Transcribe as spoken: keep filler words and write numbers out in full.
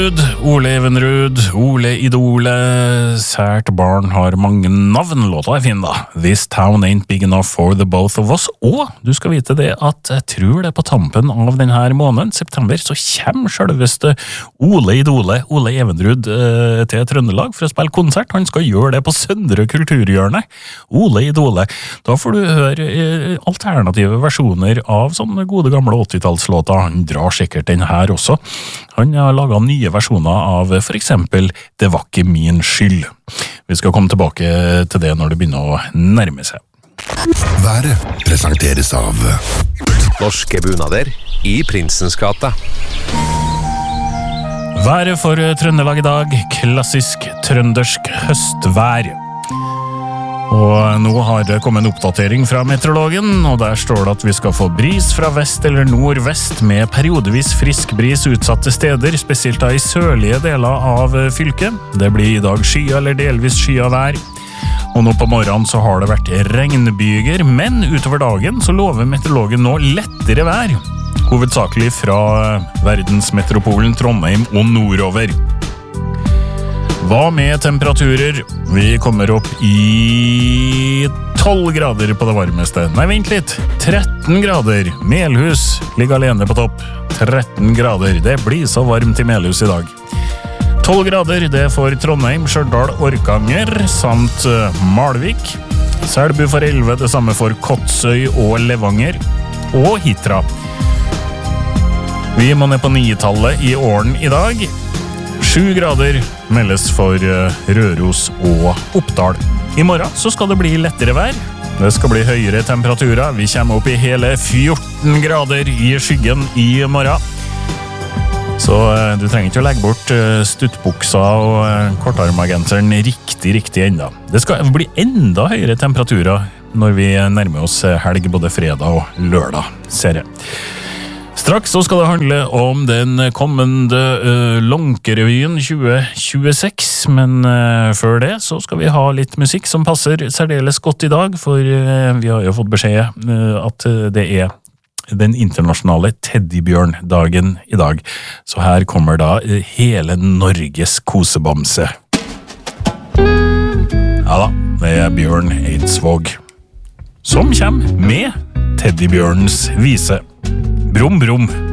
Ole Evenrud, Ole Idole, sært barn har mange navn, låta er fin da. This town ain't big enough for the both of us. Og du skal vite det at jeg tror det på tampen av denne måneden, september, så kommer selveste Ole Idole, Ole Evenrud, eh, til Trøndelag for å spille konsert. Han skal gjøre det på Søndre Kulturhjørne. Ole Idole. Da får du høre eh, alternative versjoner av sånne gode gamle åttitallslåter. Han drar sikkert den her også. Han har laget nye versjoner av for eksempel Det var ikke min skyld. Vi skal komme tilbake til det når det begynner å nærme seg. Været presenteres av Norske bunader i Prinsens gate. Været for Trøndelag i dag, klassisk trøndersk høstvær. Og nå har det kommet en oppdatering fra meteorologen, og der står det at vi skal få bris fra vest eller nordvest med periodevis frisk bris utsatte steder, spesielt da i sørlige deler av fylket. Det blir i dag skya eller delvis skya vær. Og nå på morgenen så har det vært regnbyger, men utover dagen så lover meteorologen nå lettere vær. Hovedsakelig fra verdensmetropolen Trondheim og nordover. Hva med temperaturer? Vi kommer opp i tolv grader på det varmeste. Nei, vent litt. tretten grader. Melhus ligger alene på topp. tretten grader. Det blir så varmt i Melhus i dag. tolv grader, det for Trondheim, Stjørdal, Orkanger, samt Malvik. Selbu for elleve, det samme for Kotsøy og Levanger. Og Hitra. Vi må ned på nitallet i Åren i dag. Sju grader meldes for Røros og Oppdal. I morgen så skal det bli lettere vær. Det skal bli høyere temperaturer. Vi kommer opp i hele fjorten grader i skyggen i morgen. Så du trenger ikke å legge bort stuttbuksa og kortarmagenseren riktig, riktig enda. Det skal bli enda høyere temperaturer når vi nærmer oss helg både fredag og lørdag, ser jeg. Straks så skal det handle om den kommende uh, Lånkerevyen tjue tjueseks, men uh, før det så skal vi ha litt musikk som passer særdeles godt i dag, for uh, vi har jo fått beskjed uh, at uh, det er den internasjonale teddybjørndagen i dag. Så her kommer da uh, hele Norges kosebamse. Ja da, det er Bjørn Eidsvåg som kommer med teddybjørnens vise. Brum, brum.